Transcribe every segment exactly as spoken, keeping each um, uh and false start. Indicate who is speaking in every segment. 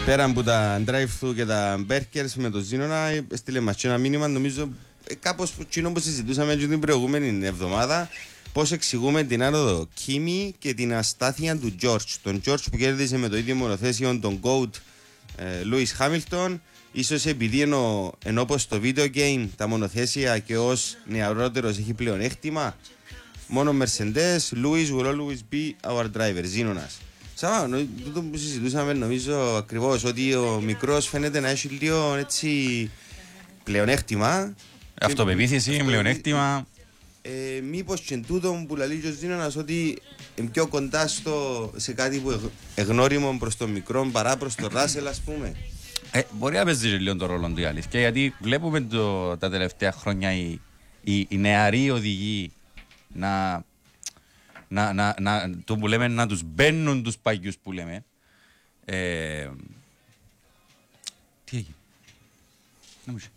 Speaker 1: πέρα από τα drive-thru και τα burgers με το Ζήνονα, έστειλε μας και ένα μήνυμα, νομίζω κάπως εκείνο που συζητούσαμε και την προηγούμενη εβδομάδα, πώς εξηγούμε την άνοδο Κίμη και την αστάθεια του George. Τον George που κέρδισε με το ίδιο μονοθέσιο τον GOAT ε, Lewis Hamilton, ίσως επειδή ενώ, ενώ όπως στο video game τα μονοθέσια και ως νεαρότερος έχει πλεονέκτημα, μόνο Mercedes, Lewis will always be our driver, Ζήνωνας. Σάβα, τούτο που συζητούσαμε νομίζω ακριβώς, ότι ο μικρός φαίνεται να έχει λίγο έτσι πλεονέκτημα.
Speaker 2: Αυτοπεποίθηση, πλεονέκτημα.
Speaker 1: Ε, μήπως και τούτο που λέει ο Ζήνωνας ότι είναι πιο κοντά στο, σε κάτι που εγνώριμο προς τον μικρό παρά προς τον Ράσελ, ας πούμε.
Speaker 2: Ε, μπορεί να παίζει λίγο τον ρόλο του η αλήθεια, γιατί βλέπουμε το, τα τελευταία χρόνια οι, οι, οι νεαροί οδηγοί να, να, να, να, το που λέμε, να τους μπαίνουν τους παγιούς που λέμε. Ε, τι έγινε? Να μου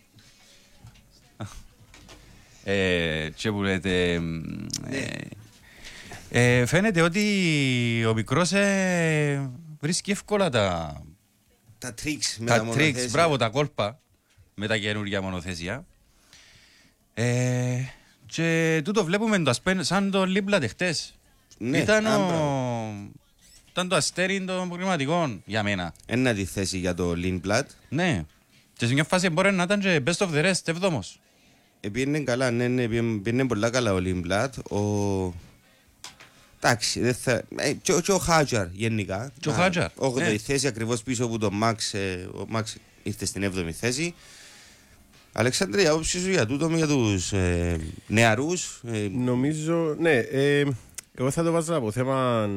Speaker 2: ε, και που λέτε, ε, ε, φαίνεται ότι ο μικρός ε, βρίσκει εύκολα τα
Speaker 1: τα tricks με
Speaker 2: τα,
Speaker 1: τα μονοθέσια.
Speaker 2: Tricks, μπράβο, τα κόλπα με τα καινούργια μονοθέσια. Ε, και τούτο βλέπουμε το ασπέν, σαν το Λίμπλατ χτες.
Speaker 1: Ναι,
Speaker 2: ήταν,
Speaker 1: α,
Speaker 2: ο, ήταν το αστέρι των προγραμματικών για μένα.
Speaker 1: Ένα τη θέση για το Lindblad.
Speaker 2: Ναι. Και σε μια φάση μπορεί να ήταν και best of the rest, εβδόμος.
Speaker 1: Πήγαινε καλά, ναι, ναι, πήγαινε πολλά καλά ο Lindblad. Ο... Εντάξει, δεν θα... ε, και, και ο Χάτζαρ γενικά.
Speaker 2: Και ο Χάτζαρ.
Speaker 1: Όχι,
Speaker 2: ναι.
Speaker 1: η θέση ακριβώς πίσω από τον Μαξ. Ε, ο Μαξ ήρθε στην έβδομη θέση. Αλεξάνδρε, η άποψη σου για τούτο, για τους ε, νεαρούς. Ε...
Speaker 3: Νομίζω, ναι, ε, εγώ θα το βάζω από θέμα,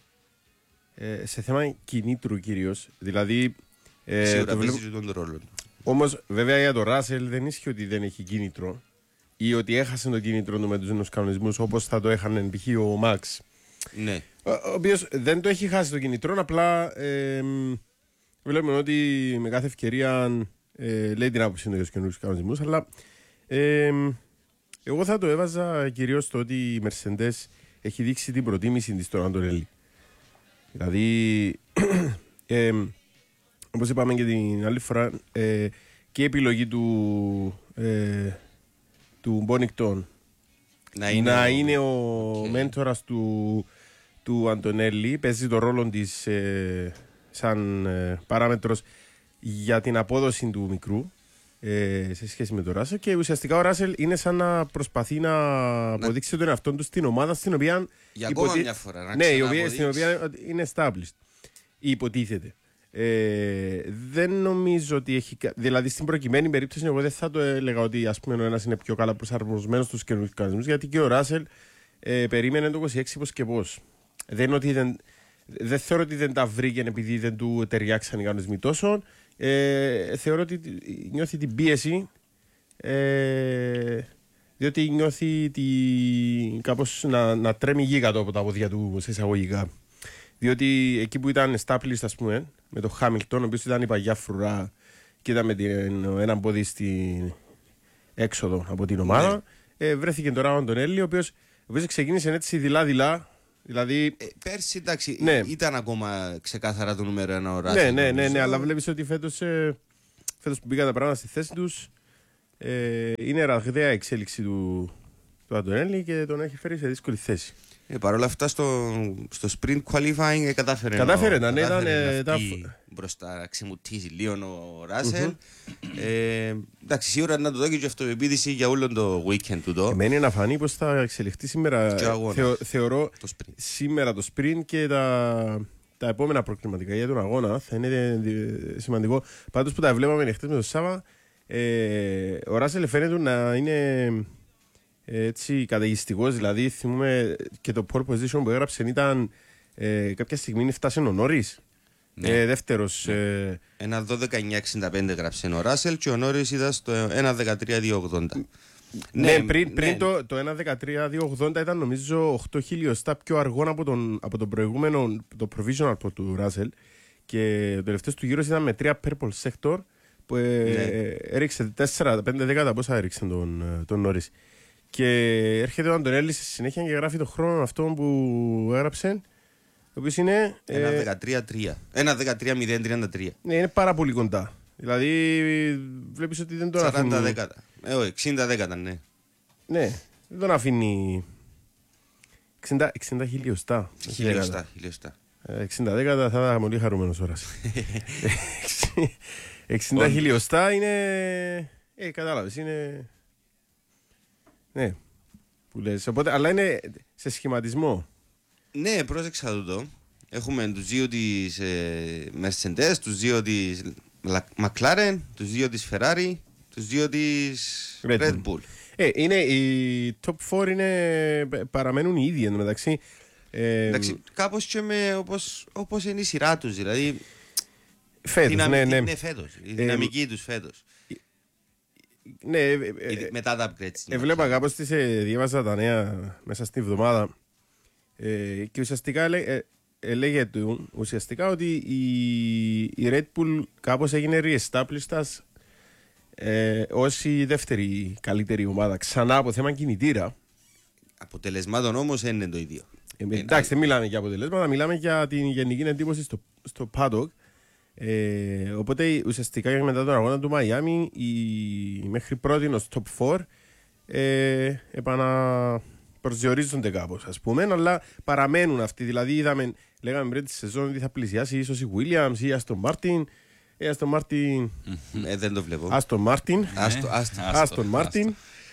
Speaker 3: ε, σε θέμα κινήτρου κυρίως. Δηλαδή, ε,
Speaker 1: σίγουρα
Speaker 3: το
Speaker 1: παίζει
Speaker 3: βλέπω...
Speaker 1: τον ρόλο του.
Speaker 3: Όμως, βέβαια για τον Ράσελ δεν ισχύει ότι δεν έχει κίνητρο ή ότι έχασε το κίνητρο του με τους νέους κανονισμούς όπως θα το έχανε π.χ. ο Μαξ.
Speaker 1: Ναι.
Speaker 3: Ο, ο οποίος δεν το έχει χάσει το κίνητρο, απλά ε, βλέπουμε ότι με κάθε ευκαιρία ε, λέει την άποψη για τους καινούριους κανονισμούς, αλλά ε, εγώ θα το έβαζα κυρίως στο ότι η Mercedes έχει δείξει την προτίμηση της στον Αντωνέλη. Δηλαδή, ε, όπως είπαμε και την άλλη φορά, ε, και η επιλογή του, ε, του Μπόνικτον
Speaker 1: να είναι,
Speaker 3: να
Speaker 1: ο...
Speaker 3: είναι ο
Speaker 1: okay.
Speaker 3: μέντορας του, του Αντωνέλη, παίζει το ρόλο της ε, σαν ε, παράμετρος για την απόδοση του μικρού ε, σε σχέση με τον Ράσελ, και ουσιαστικά ο Ράσελ είναι σαν να προσπαθεί να, να... αποδείξει τον εαυτόν του στην ομάδα στην οποία
Speaker 1: για ακόμα υποτι... μια φορά να
Speaker 3: ναι, η οποία, στην οποία είναι established, υποτίθεται. Ε, δεν νομίζω ότι έχει. Δηλαδή, στην προκειμένη περίπτωση, εγώ δεν θα το έλεγα ότι ας πούμε, ο ένας είναι πιο καλά προσαρμοσμένος στους καινούριους κανονισμούς, γιατί και ο Ράσελ ε, περίμενε το είκοσι έξι πώς και πώς. Δεν, είναι ότι δεν, δεν θεωρώ ότι δεν τα βρήκε επειδή δεν του ταιριάξαν οι κανονισμοί τόσο. Ε, θεωρώ ότι νιώθει την πίεση. Ε, διότι νιώθει τη, κάπως να, να τρέμει γη κάτω από τα πόδια του σε εισαγωγικά. Διότι εκεί που ήταν established, ας πούμε, με τον Χάμιλτον, ο οποίος ήταν η παγιά φρουρά και ήταν με την, έναν πόδι στην έξοδο από την ομάδα, ναι. ε, βρέθηκε τώρα ο Αντωνέλη, ο οποίος, ο οποίος ξεκίνησε έτσι δειλά-δειλά. Δηλαδή,
Speaker 1: ε, πέρσι, εντάξει,
Speaker 3: ναι.
Speaker 1: ήταν ακόμα ξεκάθαρα το νούμερο ένα ο Ράσελ.
Speaker 3: Ναι, ναι, ναι, ναι, αλλά βλέπεις ότι φέτος, ε, φέτος που μπήκαν τα πράγματα στη θέση τους, ε, είναι ραγδαία εξέλιξη του, του Αντωνέλη και τον έχει φέρει σε δύσκολη θέση.
Speaker 1: Ε, Παρ' όλα αυτά στο, στο sprint qualifying ε, κατάφερε,
Speaker 3: κατάφερε
Speaker 1: να,
Speaker 3: ναι,
Speaker 1: κατάφερε
Speaker 3: ήταν,
Speaker 1: να
Speaker 3: τα...
Speaker 1: μπροστά, ξεμουτίζει λίγο ο Ράσελ.
Speaker 3: Mm-hmm.
Speaker 1: ε, εντάξει, σίγουρα να το δω και αυτοπεποίθηση για όλο το weekend του το.
Speaker 3: Μένει να φανεί πως θα εξελιχθεί σήμερα. Θεω, θεωρώ
Speaker 1: το sprint.
Speaker 3: Σήμερα το sprint και τα, τα επόμενα προκριματικά για τον αγώνα θα είναι σημαντικό. Πάντως που τα βλέπαμε χτες με τον Σάβα, ε, ο Ράσελ φαίνεται να είναι έτσι καταιγιστικός. Δηλαδή θυμούμε και το pole position που έγραψε ήταν ε, κάποια στιγμή φτάσει ο Νόρις. Ναι. Ε, δεύτερος.
Speaker 1: Ναι.
Speaker 3: Ε,
Speaker 1: ένα δώδεκα εννιά εξήντα πέντε γράψε ο Ράσελ και ο Νόρις ήταν στο ένα δεκατρία δύο ογδόντα.
Speaker 3: Ναι, ναι, πριν, πριν ναι. το, το ένα δεκατρία δύο ογδόντα ήταν νομίζω οκτώ χιλιοστά πιο αργό από τον, από τον προηγούμενο, το provisional του Ράσελ, και το τελευταίο του γύρος ήταν με τρία purple sector που ε, ναι. έριξε τέσσερα πέντε δέκατα πόσα έριξε τον, τον Νόρις. Και έρχεται ο Αντωνέλης στη συνέχεια και γράφει τον χρόνο αυτό που έγραψε ο οποίος είναι...
Speaker 1: Ένα
Speaker 3: ε,
Speaker 1: δεκατρία τρία. Ένα δεκατρία μηδέν τριάντα τρία.
Speaker 3: ναι, είναι πάρα πολύ κοντά. Δηλαδή βλέπεις ότι δεν τον αφήνει...
Speaker 1: σαράντα δέκατα. Ε, όχι, εξήντα δέκατα, ναι.
Speaker 3: Ναι, δεν τον αφήνει... εξήντα, εξήντα χιλιοστά.
Speaker 1: Χιλιοστά, χιλιοστά.
Speaker 3: εξήντα δέκατα θα ήταν πολύ χαρούμενος ώρας. εξήντα χιλιοστά είναι... Ε, κατάλαβες, είναι... Ναι, που λες. Οπότε, αλλά είναι σε σχηματισμό.
Speaker 1: Ναι, πρόσεξα τούτο. Έχουμε τους δύο της ε, Mercedes, τους δύο της McLaren, τους δύο της Ferrari, τους δύο της
Speaker 3: Red
Speaker 1: Red
Speaker 3: Bull.
Speaker 1: Bull.
Speaker 3: Ε, είναι, οι top four είναι, παραμένουν οι ίδιοι εντωμεταξύ. Ε,
Speaker 1: Εντάξει, κάπως και με, όπως, όπως είναι η σειρά τους, δηλαδή
Speaker 3: φέτος,
Speaker 1: δυναμική,
Speaker 3: ναι, ναι.
Speaker 1: ναι, φέτος, η δυναμική τους φέτος.
Speaker 3: Ναι, ε,
Speaker 1: Ε,
Speaker 3: ε,
Speaker 1: μετά τα upgrades.
Speaker 3: ε, βλέπα κάπως τις ε, διάβαζα τα νέα μέσα στην εβδομάδα ε, και ουσιαστικά ελέ, ε, έλεγε του ουσιαστικά ότι η, η Red Bull κάπως έγινε re-established as ε, ως η δεύτερη καλύτερη ομάδα ξανά από θέμα κινητήρα.
Speaker 1: Αποτελεσμάτων όμως δεν είναι το ίδιο.
Speaker 3: Ε, εντάξει, δεν μιλάμε για αποτελέσματα, μιλάμε για την γενική εντύπωση στο, στο paddock. Ε, οπότε ουσιαστικά μετά τον αγώνα του Μαϊάμι οι μέχρι πρώτη ως top four ε, επαναπροσδιορίζονται κάπως, ας πούμε, αλλά παραμένουν αυτοί. Δηλαδή είδαμε, λέγαμε πριν τη σεζόν ότι θα πλησιάσει ίσως η Williams ή η Aston Martin. Η Aston Martin.
Speaker 1: Ε, δεν το βλέπω.
Speaker 3: Aston Martin.
Speaker 1: Άστο, άστο.
Speaker 3: Aston Martin.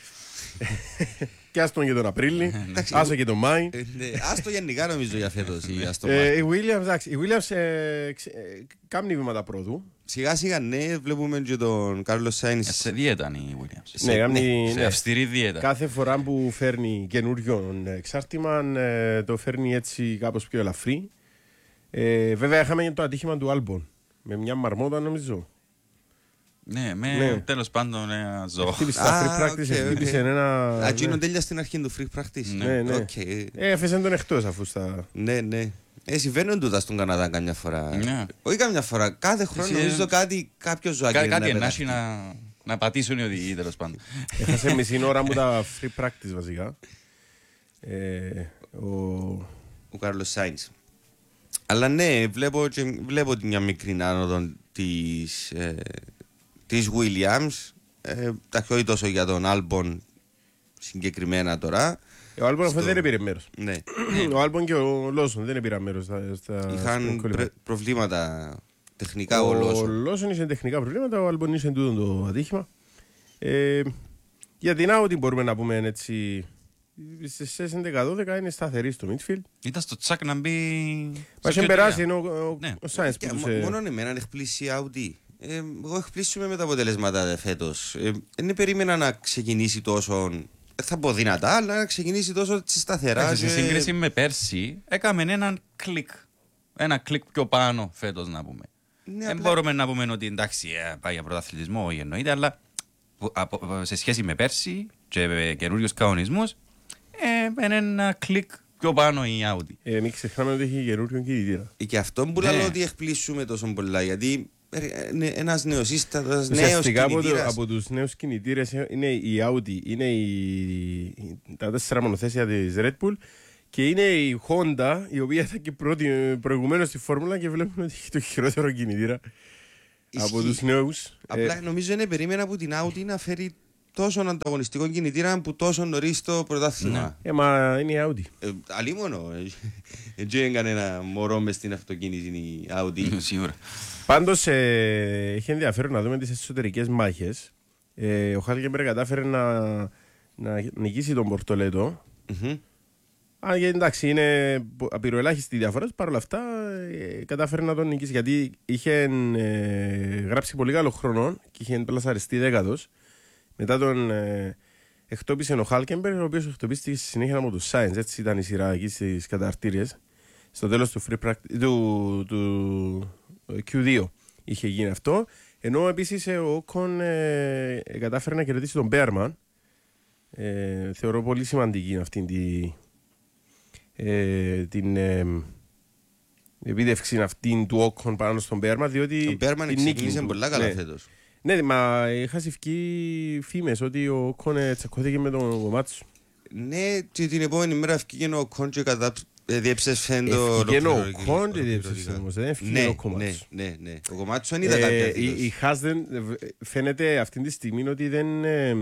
Speaker 3: Και άστον και τον Απρίλη, άστον και τον Μάη.
Speaker 1: Ε, ναι, άστο γενικά νομίζω για φέτος η Aston
Speaker 3: Ε,
Speaker 1: Martin.
Speaker 3: Η Williams, εντάξει, η Williams ε, ξε- ε, κάνει βήματα πρόοδου.
Speaker 1: Σιγά σιγά ναι, βλέπουμε και τον Κάρλος Σάινς.
Speaker 2: Σε δίαιτα είναι η Williams.
Speaker 3: Ναι, κάνει,
Speaker 2: Σε
Speaker 3: ναι.
Speaker 2: αυστηρή δίαιτα.
Speaker 3: Κάθε φορά που φέρνει καινούριο εξάρτημα ε, το φέρνει έτσι κάπως πιο ελαφρύ. Ε, βέβαια είχαμε και το ατύχημα του Άλμπον με μια μαρμότα νομίζω.
Speaker 2: Ναι, με
Speaker 3: Ναι.
Speaker 2: τέλος πάντων ένα ζώο.
Speaker 3: Χτύπησε τα
Speaker 1: Α,
Speaker 3: free practice,
Speaker 1: οκ, οκ.
Speaker 3: χτύπησε ένα...
Speaker 1: Α,
Speaker 3: ναι.
Speaker 1: εκείνο τέλεια στην αρχή του free practice.
Speaker 3: Ναι, ναι.
Speaker 1: Οκ.
Speaker 3: Ε, έφεσε τον εκτός αφού στα...
Speaker 1: Ναι, ναι. Ε, συμβαίνουν τούτα στον Καναδά καμιά φορά.
Speaker 2: Ναι.
Speaker 1: Όχι καμιά φορά, κάθε χρόνο
Speaker 2: Εσύ,
Speaker 1: νομίζω κάτι, κάποιο ζωάκι.
Speaker 2: Κά-
Speaker 1: είναι
Speaker 2: Κάτι
Speaker 1: να
Speaker 2: ενάχει
Speaker 1: πεταχτεί.
Speaker 2: να, να πατήσουν οι οδηγοί τέλος πάντων.
Speaker 3: Έχασε μισή ώρα μου τα free practice βασικά. Ε, ο...
Speaker 1: Ο Κάρλος Σάινς. Αλλά ναι, βλέπω, και, βλέπω μια μικρή άνοδο της, ε, της Williams. Ε, τα όχι τόσο για τον Άλμπον συγκεκριμένα τώρα.
Speaker 3: Ο Άλμπον
Speaker 1: Στο-
Speaker 3: αυτό δεν πήρε μέρος.
Speaker 1: Ναι.
Speaker 3: Ο Άλμπον και ο Λόσον δεν πήραν μέρος στα, στα
Speaker 1: Είχαν
Speaker 3: στα κόλλημα.
Speaker 1: πρε- προβλήματα τεχνικά ο
Speaker 3: Ο
Speaker 1: Λόσον.
Speaker 3: Λόσον είχε τεχνικά προβλήματα, ο Άλμπον είχε τούτο το ατύχημα. Ε, για την Audi μπορούμε να πούμε έτσι. Στις έντεκα δώδεκα είναι σταθερή στο midfield.
Speaker 2: Ήταν στο τσακ να μπει.
Speaker 3: Μας
Speaker 2: σε
Speaker 3: είχε
Speaker 2: πιο
Speaker 3: περάσει
Speaker 2: τρία.
Speaker 3: ενώ ο,
Speaker 2: Ναι.
Speaker 3: ο Σάινς που
Speaker 1: Και
Speaker 3: τους...
Speaker 1: μο-
Speaker 3: ε,
Speaker 1: Μόνον εμένα εκπλήσει η Audi. Ε, εγώ εκπλήσουμε με τα αποτελέσματα φέτος. Ε, δεν περίμενα να ξεκινήσει τόσο. Δεν θα πω δυνατά, αλλά να ξεκινήσει τόσο έτσι σταθερά.
Speaker 2: Εντάξει,
Speaker 1: και-
Speaker 2: σε σύγκριση με πέρσι, έκαμε έναν κλικ. Ένα κλικ πιο πάνω φέτος να πούμε.
Speaker 1: Ναι,
Speaker 2: Δεν
Speaker 1: απλά-
Speaker 2: μπορούμε να πούμε ότι εντάξει, ε, πάει για πρωταθλητισμό, όχι εννοείται, αλλά που- από- σε σχέση με πέρσι και καινούριου κανονισμού, ε, είναι ένα κλικ πιο πάνω η Audi.
Speaker 3: ε, μην ξεχνάμε ότι έχει καινούριο κινητήρα.
Speaker 1: Και αυτό που
Speaker 2: Ναι.
Speaker 1: λέω ότι εκπλήσουμε τόσο πολλά. Γιατί ένα νεοσύστατο, νέο
Speaker 3: Ουσιαστικά από, το,
Speaker 1: κινητήρα.
Speaker 3: από τους νέους κινητήρες είναι η Audi, είναι η, τα τέσσερα μονοθέσια της Red Bull και είναι η Honda, η οποία ήταν και πρώτη, προηγουμένως στη φόρμουλα και βλέπουμε ότι έχει το χειρότερο κινητήρα από τους νέους.
Speaker 1: Απλά
Speaker 3: Ε,
Speaker 1: νομίζω είναι περίμενα από την Audi να φέρει τόσο ανταγωνιστικό κινητήρα που τόσο νωρί το πρωτάθλημα.
Speaker 3: ε, μα είναι η Audi.
Speaker 1: Ε, αλίμονο. Έτσι έκανε ένα μωρό μες στην αυτοκίνηση η Audi.
Speaker 2: Σίγουρα.
Speaker 3: Πάντως ε, έχει ενδιαφέρον να δούμε τις εσωτερικές μάχες. Ε, ο Χάλκεμπερ κατάφερε να, να νικήσει τον Πορτολέτο.
Speaker 1: Μμμ.
Speaker 3: Αν και εντάξει, είναι απειροελάχιστη η διαφορά, παρ' όλα αυτά ε, κατάφερε να τον νικήσει. Γιατί είχε ε, γράψει πολύ καλό χρόνο και είχε πλασαριστεί δέκατος. Μετά τον ε, εκτόπισε ο Χάλκεμπερ, ο οποίος εκτοπίστηκε στη συνέχεια από του Σάινς. Έτσι ήταν η σειρά εκεί στις καταρτήριες. Στο τέλος του, free practice, του, του κιου δύο είχε γίνει αυτό. Ενώ επίσης ε, ο Όκον ε, ε, κατάφερε να κερδίσει τον Μπέρμαν. Ε, θεωρώ πολύ σημαντική αυτή τη, ε, την ε, επίτευξη αυτή του Όκον πάνω στον Μπέρμαν, διότι
Speaker 1: Ο Μπέρμαν
Speaker 3: η νίκη
Speaker 1: ξεκίνησε
Speaker 3: του-
Speaker 1: πολλά καλά
Speaker 3: ναι.
Speaker 1: φέτος.
Speaker 3: Ναι, μα είχα συευκεί φήμες ότι ο Όκον ε, τσακώθηκε με τον Κομάτσου.
Speaker 1: Ναι, και την επόμενη μέρα βγήκε ο Κον και κατα... Διέψες φέντο...
Speaker 3: Ευκαινό ο Κον και διέψες όμως, δεν ευκαινό ο Κομάτσο.
Speaker 1: Ναι, ναι, ο Κομάτσο δεν είδα κάποια δήλωση.
Speaker 3: Η Χάς φαίνεται αυτή τη στιγμή ότι δεν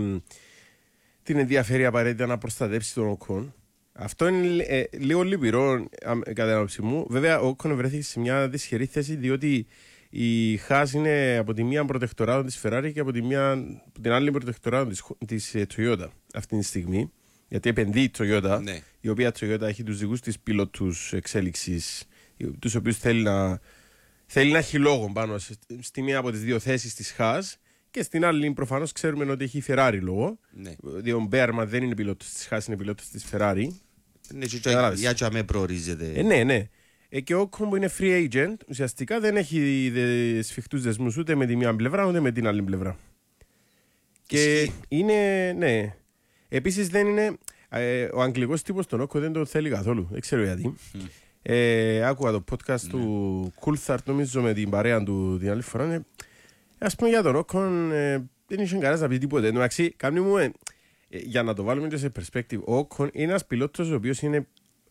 Speaker 3: την ενδιαφέρει απαραίτητα να προστατεύσει τον Οκόν. Αυτό είναι ε, λίγο λυπηρό κατά την άποψή μου. Βέβαια, ο Οκόν βρέθηκε σε μια δυσχερή θέση διότι η Χάς είναι από τη μία προτεκτοράτο της Ferrari και από, τη μία, από την άλλη προτεκτοράτο της, της Toyota αυτή τη στιγμή. Γιατί επενδύει η Toyota, ναι. Η οποία Toyota έχει τους δικούς της πιλότους εξέλιξης, τους οποίους θέλει να, θέλει να έχει λόγο πάνω στη μία από τις δύο θέσεις της Χάς. Και στην άλλη, προφανώς ξέρουμε ότι έχει η Ferrari λόγο. Ναι. Διότι ο Μπέρμαν δεν είναι πιλότος της Χάς, είναι πιλότος της Ferrari.
Speaker 1: Ναι, για και αμέ προορίζεται.
Speaker 3: Ε, ναι, ναι. Ε, και ο Όκον που είναι free agent, ουσιαστικά δεν έχει δε, σφιχτούς δεσμούς ούτε με τη μία πλευρά ούτε με την άλλη πλευρά. Και Ισχύει. Είναι, ναι. Επίσης δεν είναι. Ε, ο αγγλικός τύπος τον Όκον δεν το θέλει καθόλου. Δεν ξέρω γιατί. Mm. Ε, άκουγα το podcast mm. του Coulthard, νομίζω με την παρέα του την άλλη φορά. Ε, ας πούμε για τον Όκον ε, δεν είχε κανένας να πει τίποτε. Εντάξει, κάνει μου, ε, ε, για να το βάλουμε και σε perspective, ο Όκον είναι ένας πιλότος ο οποίος είναι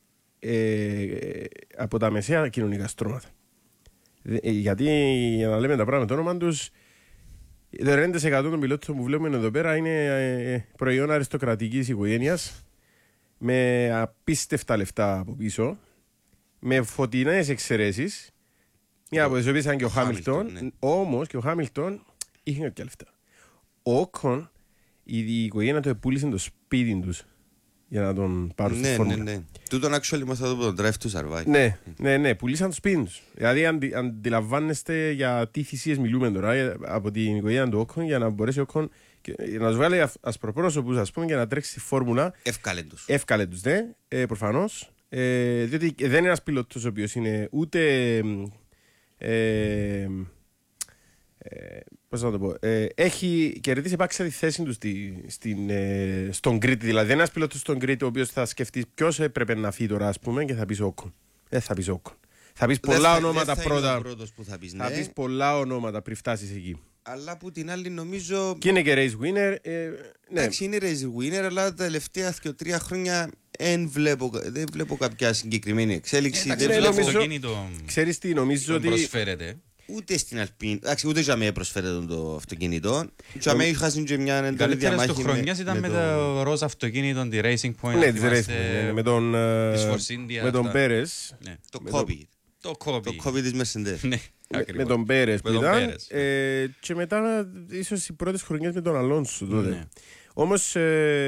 Speaker 3: ε, από τα μεσαία κοινωνικά στρώματα. Ε, γιατί, για να λέμε τα πράγματα, το όνομα τους, το ενενήντα τοις εκατό των πιλότων που βλέπουμε εδώ πέρα είναι ε, προϊόν αριστοκρατικής οικογένειας, με απίστευτα λεφτά από πίσω, με φωτεινές εξαιρέσεις. Μια από τις οποίες ήταν και ο Χάμιλτον, ναι. Όμως και ο Χάμιλτον είχε κάποια λεφτά. Ο Όκον, η οικογένεια του επούλησε το σπίτι τους για να τον πάρουν στη φόρμουλα. Ναι, ναι, ναι.
Speaker 1: Τούτον actually μας θα το πω, τον drive to survive.
Speaker 3: Ναι, ναι, ναι, πουλήσαν το σπίτι τους. Δηλαδή αντι, αντιλαμβάνεστε για τι θυσίες μιλούμε τώρα από την οικογένεια του Όκον για να μπορέσει ο Όκον να τους βγάλει ασπροπρόσωπους, ας πούμε, για να τρέξει στη φόρμουλα.
Speaker 1: Εύκαλε τους.
Speaker 3: Εύκαλε τους, ναι, ε, προφανώς. Ε, διότι δεν είναι ένας πιλότος ο οποίος είναι ούτε... Ε, ε, πώς να το πω, ε, έχει κερδίσει επάξια τη θέση του στη, στην, ε, στον Grid. Δηλαδή, δεν είναι ένας πιλότος στον Grid ο οποίος θα σκεφτεί ποιος έπρεπε να φύγει τώρα, ας πούμε, και θα πεις Όκον. Δεν θα πεις Όκον. Θα πεις πολλά θα, ονόματα πρώτα.
Speaker 1: Θα πεις, ναι.
Speaker 3: Θα πεις πολλά ονόματα πριν φτάσεις εκεί.
Speaker 1: Αλλά που την άλλη νομίζω.
Speaker 3: Και είναι και race winner. Ε, ναι.
Speaker 1: Εντάξει, είναι race winner, αλλά τα τελευταία δύο τρία χρόνια δεν βλέπω, δεν βλέπω κάποια συγκεκριμένη εξέλιξη.
Speaker 2: Εντάξει,
Speaker 1: δεν
Speaker 2: βλέπω
Speaker 1: βλέπω...
Speaker 2: αυτοκίνητο.
Speaker 3: Ξέρεις τι, νομίζω ότι.
Speaker 2: Προσφέρεται.
Speaker 1: Ούτε στην Αλπίν, εντάξει, ούτε για μένα προσφέρεται το αυτοκίνητο. Για μένα είχα και μια έντονη διαμάχη.
Speaker 2: Το χρονιάς ήταν με το ροζ αυτοκίνητο, τη Racing Point.
Speaker 3: Ναι, τη Racing Point, με τον, με τον Πέρες.
Speaker 1: Το COVID.
Speaker 2: Το COVID.
Speaker 1: Το COVID της Mercedes.
Speaker 3: Με τον Πέρες που ήταν. Και μετά, ίσως οι πρώτες χρονιές με τον Αλόνσο τότε. Όμως,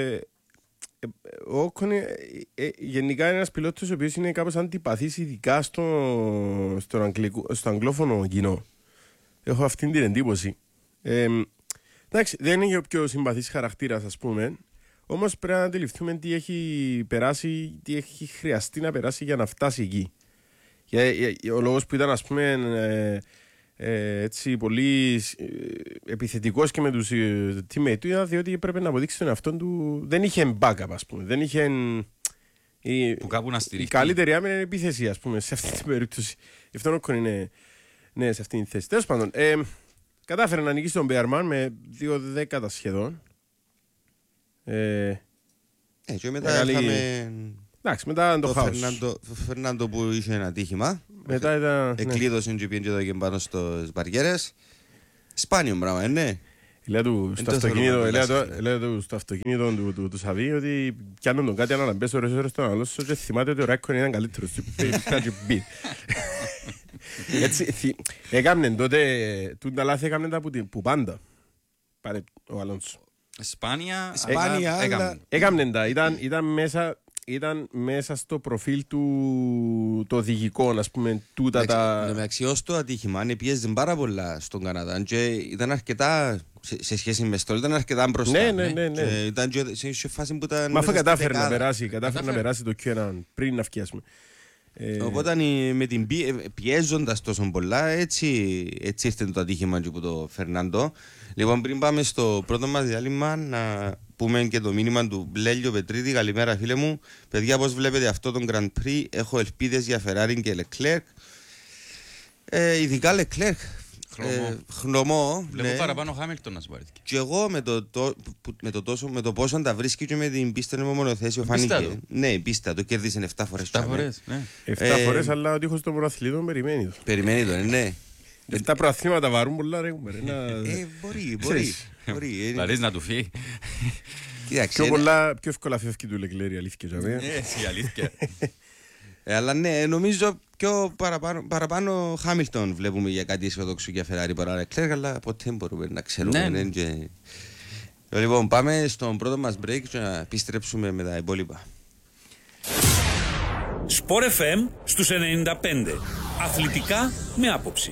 Speaker 3: ο Όκον ε, ε, γενικά είναι ένας πιλότος ο οποίος είναι κάπως αντιπαθής, ειδικά στο, στο, αγγλικό, στο αγγλόφωνο κοινό. Έχω αυτή την εντύπωση. Ε, εντάξει, δεν είναι ο πιο συμπαθής χαρακτήρας, ας πούμε, όμως πρέπει να αντιληφθούμε τι έχει περάσει, τι έχει χρειαστεί να περάσει για να φτάσει εκεί. Για, για, ο λόγος που ήταν, ας πούμε, ε, ε, έτσι πολύ ε, επιθετικός και με τους ε, teammate του ήταν διότι έπρεπε να αποδείξει τον εαυτό του. Δεν είχε backup, ας πούμε. Δεν είχε. Η,
Speaker 2: που κάπου να στηριχτεί.
Speaker 3: Η καλύτερη άμυνα είναι επίθεση, ας πούμε, σε αυτή την περίπτωση. Γι' αυτό Όκον είναι ναι, σε αυτή την θέση. Τέλος πάντων, ε, κατάφερε να νικήσει τον Μπέαρμαν με δύο δέκατα σχεδόν. Ε,
Speaker 1: ε, και μετά μεγάλη... είχαμε.
Speaker 3: Εντάξει, μετά ήταν το,
Speaker 1: το
Speaker 3: χάος.
Speaker 1: Το Φερνάντο που είχε ένα ατύχημα.
Speaker 3: Μετά ήταν.
Speaker 1: Εκλείδωσε και πήγαινε εδώ και πάνω στις μπαριέρες. Σπάνιο πράγμα, ναι.
Speaker 3: Λέει του στο αυτοκίνητο του, του, του Σαββί ότι πιάνουν τον κάτι να μπες ώρες ώρες στον Αλόνσο και θυμάται ότι ο Ράικον ήταν καλύτερος. Έτσι, έκαμνε τότε, τούντα λάθη έκαμνε τα που πάντα, ο Αλόνσο.
Speaker 2: Σπάνια,
Speaker 3: έκαμνε τα, ήταν μέσα... Ήταν μέσα στο προφίλ του το οδηγικό, ας πούμε, τούτα τα...
Speaker 1: Με αξιώς το ατύχημα, αν πιέζαν πάρα πολλά στον Καναδά και ήταν αρκετά, σε, σε σχέση με στόλ, ήταν αρκετά μπροστά.
Speaker 3: Ναι, ναι, ναι. ναι.
Speaker 1: Και ήταν και σε φάση που ήταν...
Speaker 3: Μα αφού κατάφερε να περάσει, κατάφερε να περάσει το κιου ένα πριν να φτιάσουμε.
Speaker 1: Ε... Οπότε με την πι... πιέζοντας τόσο πολλά, έτσι, έτσι ήρθε το ατύχημα και από το Φερνάντο. Λοιπόν, πριν πάμε στο πρώτο μας διάλειμμα, να πούμε και το μήνυμα του Μπλέλιο Πετρίτη. Καλημέρα, φίλε μου. Παιδιά, πώς βλέπετε αυτό τον Grand Prix? Έχω ελπίδες για Ferrari και Leclerc. Ε, ειδικά Leclerc.
Speaker 2: Χρωμό.
Speaker 1: χνομό.
Speaker 2: Βλέπω
Speaker 1: ναι.
Speaker 2: παραπάνω Χάμιλτον να σου πάρει.
Speaker 1: Και εγώ με το, το, που, με, το τόσο, με το πόσο τα βρίσκει και με την πίστα με μονοθέσιο φάνηκε. Ναι, η πίστα το κέρδισε εφτά φορές.
Speaker 2: εφτά φορές, ναι.
Speaker 3: εφτά
Speaker 1: Ε,
Speaker 3: φορές, αλλά ο τείχος των πρωταθλητών περιμένει το.
Speaker 1: Περιμένει το, ναι.
Speaker 3: εφτά προαθλήματα βαρούν πολλά ρε. να...
Speaker 1: Ε, μπορεί, μπορεί. μπορεί.
Speaker 2: Λαρείς να του φύγει.
Speaker 1: Κοίταξε,
Speaker 3: Πιο, πολλά, πιο εύκολα φεύγει του Λεκλέρη, αλήθεια.
Speaker 2: Ναι, η αλήθεια.
Speaker 1: Ε, αλλά ναι, νομίζω πιο παραπάνω, παραπάνω Χάμιλτον βλέπουμε για κάτι αισιοδόξο για Ferrari παρά Leclerc, αλλά ποτέ μπορούμε να ξέρουμε.
Speaker 2: Ναι.
Speaker 1: Ναι, και... Λοιπόν, πάμε στον πρώτο μας break και να επιστρέψουμε με τα υπόλοιπα.
Speaker 4: Sport εφ εμ στους ενενήντα πέντε. Αθλητικά με άποψη.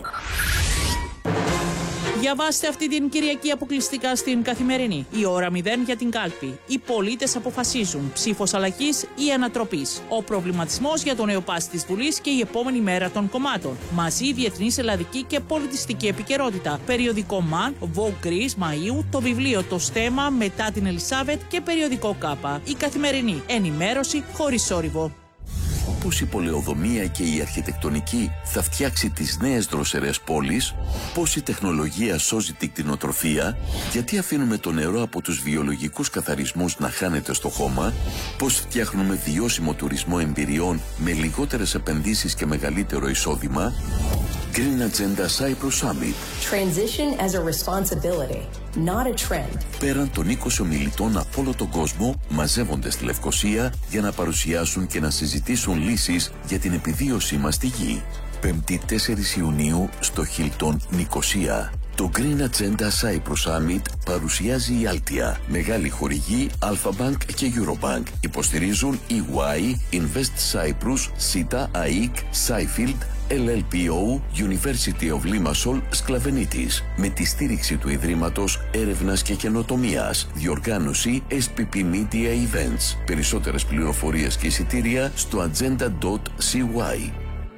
Speaker 5: Διαβάστε αυτή την Κυριακή αποκλειστικά στην Καθημερινή. Η ώρα μηδέν για την κάλπη. Οι πολίτες αποφασίζουν. Ψήφος αλλαγής ή ανατροπής. Ο προβληματισμός για το νέο πάση της Βουλής και η επόμενη μέρα των κομμάτων. Μαζί διεθνής, ελλαδική και πολιτιστική επικαιρότητα. Περιοδικό Μαν, Vogue Greece Μαΐου, το βιβλίο Το Στέμα μετά την Ελισάβετ και περιοδικό Κάπα. Η Καθημερινή. Ενημέρωση χωρίς σόρυβο.
Speaker 6: Πώς η πολεοδομία και η αρχιτεκτονική θα φτιάξει τις νέες δροσερές πόλεις, πώς η τεχνολογία σώζει την κτηνοτροφία, γιατί αφήνουμε το νερό από τους βιολογικούς καθαρισμούς να χάνεται στο χώμα, πώς φτιάχνουμε βιώσιμο τουρισμό εμπειριών με λιγότερες επενδύσεις και μεγαλύτερο εισόδημα. Green Agenda Cyprus Summit.
Speaker 7: Transition as a responsibility, not a trend.
Speaker 6: Πέραν των είκοσι ομιλητών από όλο τον κόσμο μαζεύονται στη Λευκοσία για να παρουσιάσουν και να συζητήσουν λύσεις για την επιβίωσή μας στη γη. Πέμπτη τέσσερις Ιουνίου στο Hilton Νικοσία. Το Green Agenda Cyprus Summit παρουσιάζει η Altia, μεγάλη χορηγή Alpha Bank και Eurobank. Υποστηρίζουν ι γουάι, Invest Cyprus, Sita, έι άι σι, Seifield, ελ ελ πι ο, University of Limassol, Sklavenidis, με τη στήριξη του Ιδρύματος Έρευνας και Καινοτομίας, διοργάνωση ες πι πι Media Events. Περισσότερες πληροφορίες και εισιτήρια στο agenda τελεία σι γουάι.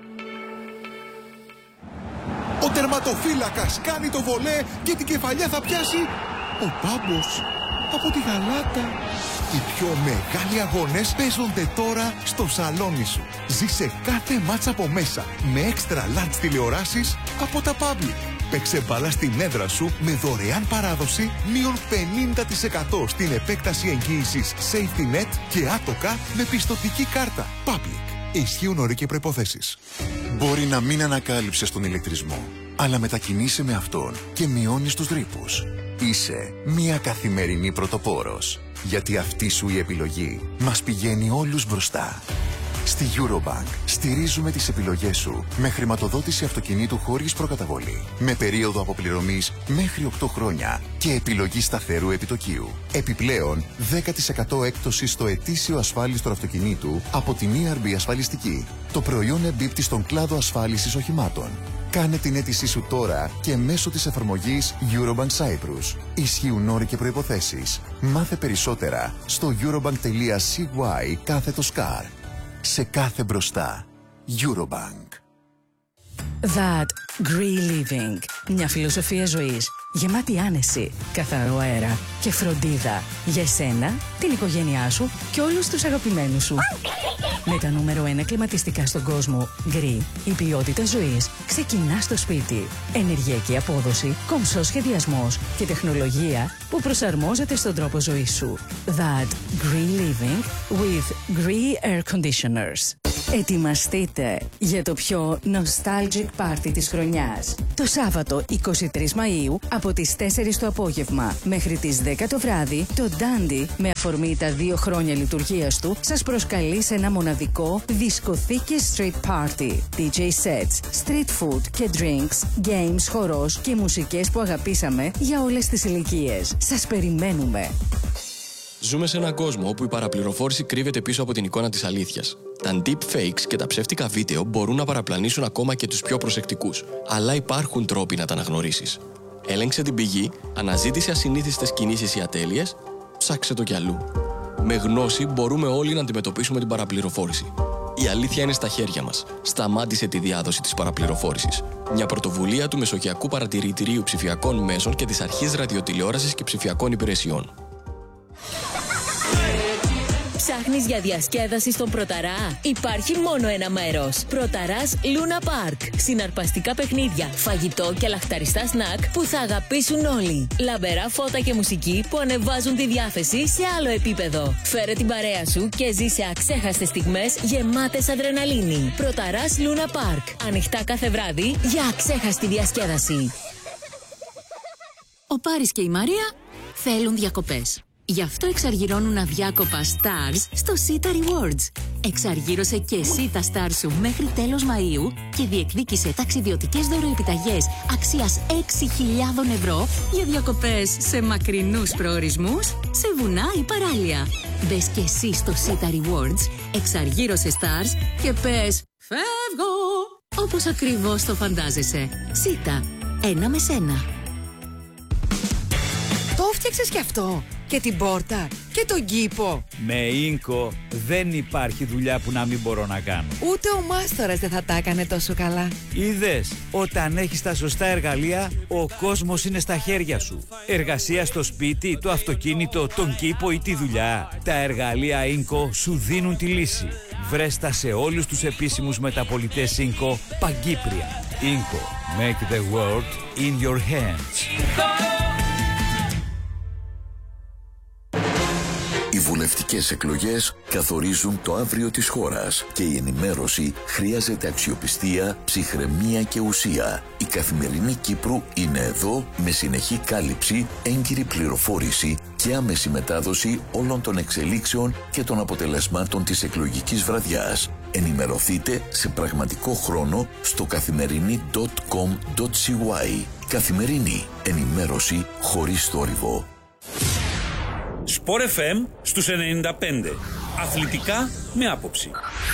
Speaker 8: Ο τερματοφύλακας κάνει το βολέ και την κεφαλιά θα πιάσει ο Πάμπος από τη Γαλάτα. Οι πιο μεγάλοι αγώνες παίζονται τώρα στο σαλόνι σου. Ζήσε κάθε μάτς από μέσα με extra large τηλεοράσεις από τα Public. Παίξε μπάλα στην έδρα σου με δωρεάν παράδοση μείον πενήντα τοις εκατό στην επέκταση εγγύησης Safety Net και άτοκα με πιστωτική κάρτα. Public. Ισχύουν όροι και προϋποθέσεις.
Speaker 9: Μπορεί να μην ανακάλυψες τον ηλεκτρισμό, αλλά μετακινείσαι με αυτόν και μειώνεις τους ρήπους. Είσαι μια καθημερινή πρωτοπόρος, γιατί αυτή σου η επιλογή μας πηγαίνει όλους μπροστά. Στη Eurobank στηρίζουμε τις επιλογές σου με χρηματοδότηση αυτοκινήτου χωρίς προκαταβολή, με περίοδο αποπληρωμής μέχρι οκτώ χρόνια και επιλογή σταθερού επιτοκίου. Επιπλέον, δέκα τοις εκατό έκπτωση στο ετήσιο ασφάλιστρο αυτοκινήτου από την ι αρ μπι Ασφαλιστική. Το προϊόν εμπίπτει στον κλάδο ασφάλισης οχημάτων. Κάνε την αίτησή σου τώρα και μέσω της εφαρμογής Eurobank Cyprus. Ισχύουν όροι και προϋποθέσεις. Μάθε περισσότερα στο eurobank τελεία σι γουάι κάθετος car. Σε κάθε μπροστά. Eurobank.
Speaker 10: That Green Living. Μια φιλοσοφία ζωής γεμάτη άνεση, καθαρό αέρα και φροντίδα για εσένα, την οικογένειά σου και όλους τους αγαπημένους σου. Με τα νούμερο ένα κλιματιστικά στον κόσμο, Green, η ποιότητα ζωής ξεκινά στο σπίτι. Ενεργειακή απόδοση, κομψός σχεδιασμός και τεχνολογία που προσαρμόζεται στον τρόπο ζωής σου. That Green Living with Green Air Conditioners. Ετοιμαστείτε για το πιο nostalgic party της χρονιάς. Το Σάββατο εικοστή τρίτη Μαΐου από τις τέσσερις το απόγευμα μέχρι τις δέκα το βράδυ, το Dandy με αφορμή τα δύο χρόνια λειτουργίας του σας προσκαλεί σε ένα μοναδικό δισκοθήκες street party. ντι τζέι sets, street food και drinks, games, χορός και μουσικές που αγαπήσαμε για όλες τις ηλικίες. Σας περιμένουμε!
Speaker 11: Ζούμε σε έναν κόσμο όπου η παραπληροφόρηση κρύβεται πίσω από την εικόνα της αλήθειας. Τα deepfakes και τα ψεύτικα βίντεο μπορούν να παραπλανήσουν ακόμα και τους πιο προσεκτικούς. Αλλά υπάρχουν τρόποι να τα αναγνωρίσεις. Έλεγξε την πηγή, αναζήτησε ασυνήθιστες κινήσεις ή ατέλειες, ψάξε το κι αλλού. Με γνώση μπορούμε όλοι να αντιμετωπίσουμε την παραπληροφόρηση. Η αλήθεια είναι στα χέρια μας. Σταμάτησε τη διάδοση της παραπληροφόρησης. Μια πρωτοβουλία του Μεσογειακού Παρατηρητηρίου Ψηφιακών Μέσων και της Αρχής Ραδιοτηλεόρασης και Ψηφιακών Υπηρεσιών.
Speaker 12: Ψάχνεις για διασκέδαση στον Πρωταρά? Υπάρχει μόνο ένα μέρος. Πρωταράς Luna Park. Συναρπαστικά παιχνίδια, φαγητό και λαχταριστά σνακ που θα αγαπήσουν όλοι. Λαμπερά φώτα και μουσική που ανεβάζουν τη διάθεση σε άλλο επίπεδο. Φέρε την παρέα σου και ζήσε αξέχαστες στιγμές γεμάτες αδρεναλίνη. Πρωταράς Luna Park. Ανοιχτά κάθε βράδυ για αξέχαστη διασκέδαση.
Speaker 13: Ο Πάρης και η Μαρία θέλουν διακοπές. Γι' αυτό εξαργυρώνουν αδιάκοπα stars στο Sita Rewards. Εξαργύρωσε και εσύ τα stars σου μέχρι τέλος Μαΐου και διεκδίκησε ταξιδιωτικές δωροεπιταγές αξίας έξι χιλιάδες ευρώ για διακοπές σε μακρινούς προορισμούς, σε βουνά ή παράλια. Μπες και εσύ στο Sita Rewards, εξαργύρωσε stars και πες «Φεύγω!» όπως ακριβώς το φαντάζεσαι. Sita, ένα με σένα.
Speaker 14: Το φτιάξες κι αυτό. Και την πόρτα. Και τον κήπο.
Speaker 15: Με Ίνκο δεν υπάρχει δουλειά που να μην μπορώ να κάνω.
Speaker 14: Ούτε ο μάστορας δεν θα τα έκανε τόσο καλά.
Speaker 15: Είδες, όταν έχεις τα σωστά εργαλεία, ο κόσμος είναι στα χέρια σου. Εργασία στο σπίτι, το αυτοκίνητο, τον κήπο ή τη δουλειά. Τα εργαλεία Ίνκο σου δίνουν τη λύση. Βρες τα σε όλους τους επίσημους μεταπολιτές Ίνκο παγκύπρια. Ίνκο. Make the world in your hands.
Speaker 6: Οι βουλευτικές εκλογές καθορίζουν το αύριο της χώρας και η ενημέρωση χρειάζεται αξιοπιστία, ψυχραιμία και ουσία. Η Καθημερινή Κύπρου είναι εδώ με συνεχή κάλυψη, έγκυρη πληροφόρηση και άμεση μετάδοση όλων των εξελίξεων και των αποτελεσμάτων της εκλογικής βραδιάς. Ενημερωθείτε σε πραγματικό χρόνο στο καθημερινή τελεία κομ τελεία σι γουάι. Καθημερινή. Ενημέρωση χωρίς θόρυβο.
Speaker 4: Σπορ εφ εμ στους ενενήντα πέντε. Αθλητικά με άποψη.